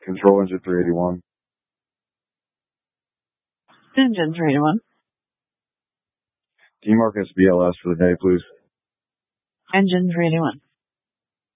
Control engine 381. Engine 381. Can you mark us BLS for the day, please? Engine 381.